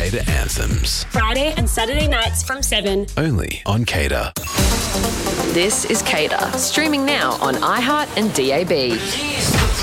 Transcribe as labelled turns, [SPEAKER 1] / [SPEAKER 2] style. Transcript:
[SPEAKER 1] Cater Anthems.
[SPEAKER 2] Friday and Saturday nights from 7.
[SPEAKER 1] Only on Cater.
[SPEAKER 3] This is Cater, streaming now on iHeart and DAB.